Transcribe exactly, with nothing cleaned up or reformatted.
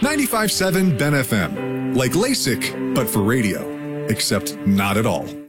ninety-five point seven Ben F M. Like LASIK, but for radio. Except not at all.